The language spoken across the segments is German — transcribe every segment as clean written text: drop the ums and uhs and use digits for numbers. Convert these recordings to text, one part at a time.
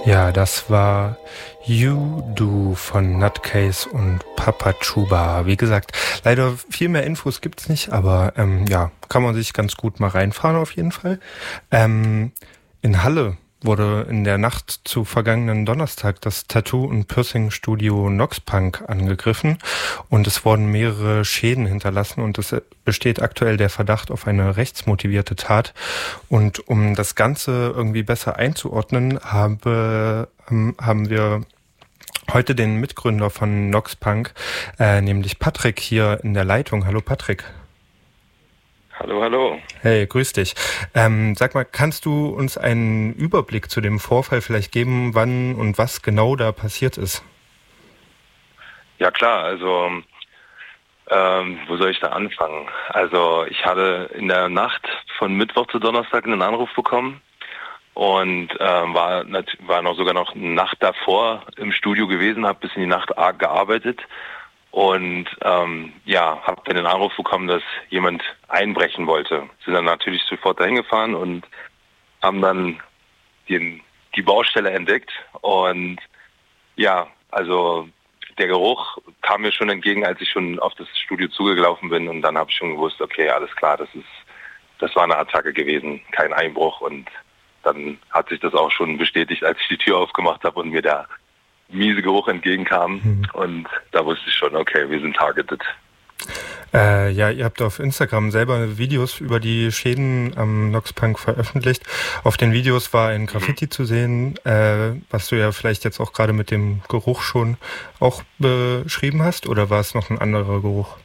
Ja, das war You Do von Nutcase und Papa Chuba. Wie gesagt, leider viel mehr Infos gibt's nicht, aber ja, kann man sich ganz gut mal reinfahren auf jeden Fall. In Halle wurde in der Nacht zu vergangenen Donnerstag das Tattoo- und Piercing-Studio Noxpunk angegriffen und es wurden mehrere Schäden hinterlassen und es besteht aktuell der Verdacht auf eine rechtsmotivierte Tat. Und um das Ganze irgendwie besser einzuordnen, haben wir heute den Mitgründer von Noxpunk, nämlich Patrick, hier in der Leitung. Hallo Patrick. Hallo, hallo. Hey, grüß dich. Sag mal, kannst du uns einen Überblick zu dem Vorfall vielleicht geben, wann und was genau da passiert ist? Ja klar, also wo soll ich da anfangen? Also ich hatte in der Nacht von Mittwoch zu Donnerstag einen Anruf bekommen und war noch sogar noch eine Nacht davor im Studio gewesen, habe bis in die Nacht arg gearbeitet und habe dann den Anruf bekommen, dass jemand einbrechen wollte. Sind dann natürlich sofort dahin gefahren und haben dann die Baustelle entdeckt und ja, also der Geruch kam mir schon entgegen, als ich schon auf das Studio zugelaufen bin und dann habe ich schon gewusst, okay, alles klar, das war eine Attacke gewesen, kein Einbruch und dann hat sich das auch schon bestätigt, als ich die Tür aufgemacht habe und mir der miese Geruch entgegenkam und da wusste ich schon, okay, wir sind targeted. Ja, ihr habt auf Instagram selber Videos über die Schäden am Noxpunk veröffentlicht. Auf den Videos war ein Graffiti zu sehen, was du ja vielleicht jetzt auch gerade mit dem Geruch schon auch beschrieben hast, oder war es noch ein anderer Geruch?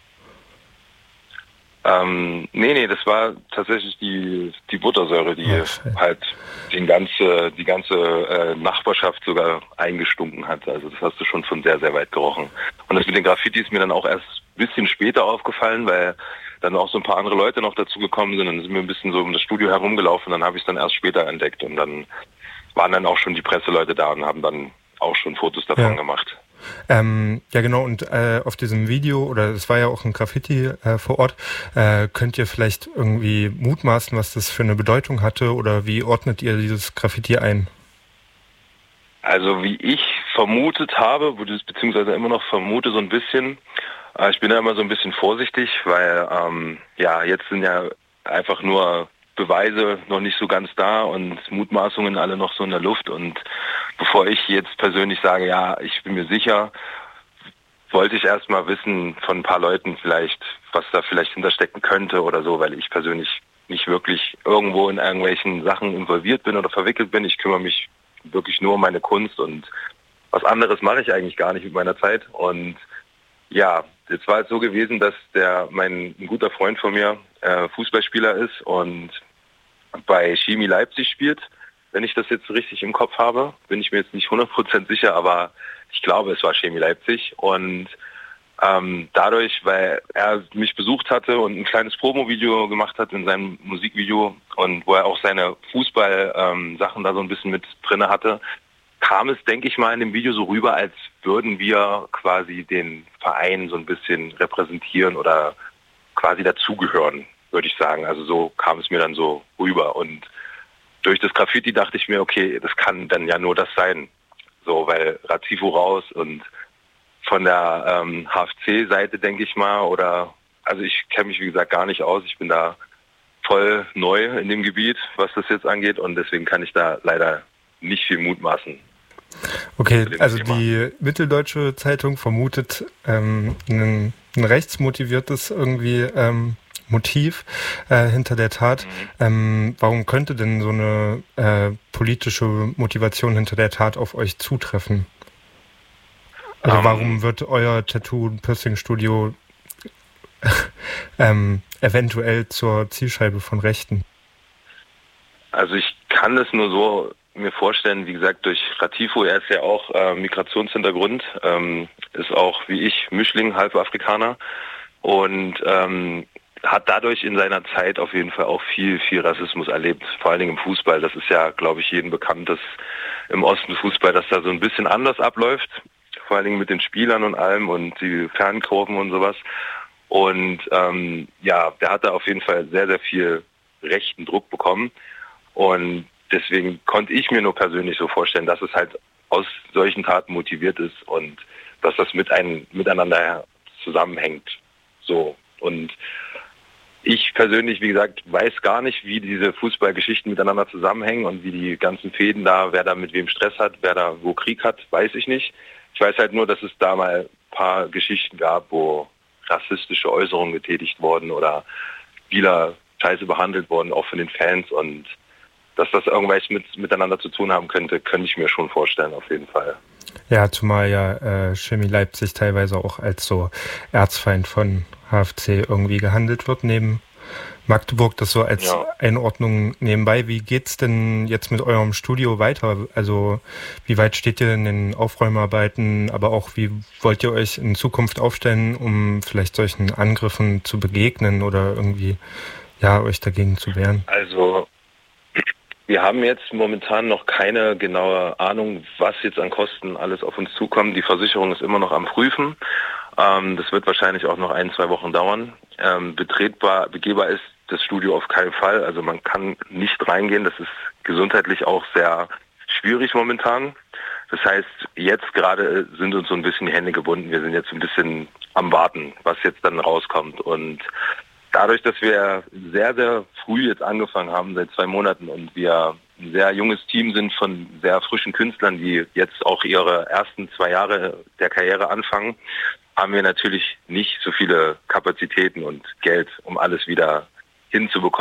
Nee, das war tatsächlich die Buttersäure, die halt die ganze Nachbarschaft sogar eingestunken hat. Also das hast du schon von sehr, sehr weit gerochen. Und das mit den Graffiti ist mir dann auch erst ein bisschen später aufgefallen, weil dann auch so ein paar andere Leute noch dazu gekommen sind. Dann sind wir ein bisschen so um das Studio herumgelaufen, dann habe ich es dann erst später entdeckt. Und dann waren dann auch schon die Presseleute da und haben dann auch schon Fotos davon gemacht. Ja genau, und auf diesem Video, oder es war ja auch ein Graffiti vor Ort, könnt ihr vielleicht irgendwie mutmaßen, was das für eine Bedeutung hatte, oder wie ordnet ihr dieses Graffiti ein? Also wie ich vermutet habe, beziehungsweise immer noch vermute so ein bisschen, ich bin da immer so ein bisschen vorsichtig, weil jetzt sind ja einfach nur Beweise noch nicht so ganz da und Mutmaßungen alle noch so in der Luft. Und bevor ich jetzt persönlich sage, ja, ich bin mir sicher, wollte ich erstmal wissen von ein paar Leuten vielleicht, was da vielleicht hinterstecken könnte oder so, weil ich persönlich nicht wirklich irgendwo in irgendwelchen Sachen involviert bin oder verwickelt bin. Ich kümmere mich wirklich nur um meine Kunst und was anderes mache ich eigentlich gar nicht mit meiner Zeit. Und ja, jetzt war es so gewesen, dass ein guter Freund von mir Fußballspieler ist und bei Chemie Leipzig spielt. Wenn ich das jetzt richtig im Kopf habe, bin ich mir jetzt nicht 100% sicher, aber ich glaube, es war Chemie Leipzig. Und dadurch, weil er mich besucht hatte und ein kleines Promo-Video gemacht hat in seinem Musikvideo und wo er auch seine Fußball-Sachen da so ein bisschen mit drinne hatte, kam es, denke ich mal, in dem Video so rüber, als würden wir quasi den Verein so ein bisschen repräsentieren oder quasi dazugehören, würde ich sagen. Also so kam es mir dann so rüber. Und durch das Graffiti dachte ich mir, okay, das kann dann ja nur das sein. So, weil Ratifo raus und von der HFC-Seite, denke ich mal, also ich kenne mich, wie gesagt, gar nicht aus. Ich bin da voll neu in dem Gebiet, was das jetzt angeht und deswegen kann ich da leider nicht viel mutmaßen. Okay, also die Mitteldeutsche Zeitung vermutet ein rechtsmotiviertes irgendwie Motiv hinter der Tat. Warum könnte denn so eine politische Motivation hinter der Tat auf euch zutreffen? Also warum wird euer Tattoo- und Piercing-Studio eventuell zur Zielscheibe von Rechten? Also ich kann es nur so mir vorstellen, wie gesagt, durch Ratifo, er ist ja auch Migrationshintergrund, ist auch wie ich Mischling, halb Afrikaner und hat dadurch in seiner Zeit auf jeden Fall auch viel, viel Rassismus erlebt, vor allen Dingen im Fußball. Das ist ja, glaube ich, jedem bekannt, dass im Osten Fußball, dass da so ein bisschen anders abläuft, vor allen Dingen mit den Spielern und allem und die Fankurven und sowas. Und der hat da auf jeden Fall sehr, sehr viel rechten Druck bekommen. Und deswegen konnte ich mir nur persönlich so vorstellen, dass es halt aus solchen Taten motiviert ist und dass das miteinander zusammenhängt. So. Und ich persönlich, wie gesagt, weiß gar nicht, wie diese Fußballgeschichten miteinander zusammenhängen und wie die ganzen Fäden da, wer da mit wem Stress hat, wer da wo Krieg hat, weiß ich nicht. Ich weiß halt nur, dass es da mal ein paar Geschichten gab, wo rassistische Äußerungen getätigt wurden oder Spieler scheiße behandelt wurden, auch von den Fans, und dass das irgendwas miteinander zu tun haben könnte ich mir schon vorstellen, auf jeden Fall. Ja, zumal ja Chemie Leipzig teilweise auch als so Erzfeind von HFC irgendwie gehandelt wird, neben Magdeburg. Das so als Einordnung nebenbei. Wie geht's denn jetzt mit eurem Studio weiter? Also wie weit steht ihr in den Aufräumarbeiten, aber auch wie wollt ihr euch in Zukunft aufstellen, um vielleicht solchen Angriffen zu begegnen oder irgendwie euch dagegen zu wehren? Also wir haben jetzt momentan noch keine genaue Ahnung, was jetzt an Kosten alles auf uns zukommt. Die Versicherung ist immer noch am Prüfen. Das wird wahrscheinlich auch noch 1-2 Wochen dauern. Begehbar ist das Studio auf keinen Fall. Also man kann nicht reingehen. Das ist gesundheitlich auch sehr schwierig momentan. Das heißt, jetzt gerade sind uns so ein bisschen die Hände gebunden. Wir sind jetzt ein bisschen am Warten, was jetzt dann rauskommt. Und dadurch, dass wir sehr, sehr früh jetzt angefangen haben, seit 2 Monaten, und wir ein sehr junges Team sind von sehr frischen Künstlern, die jetzt auch ihre ersten 2 Jahre der Karriere anfangen, haben wir natürlich nicht so viele Kapazitäten und Geld, um alles wieder hinzubekommen.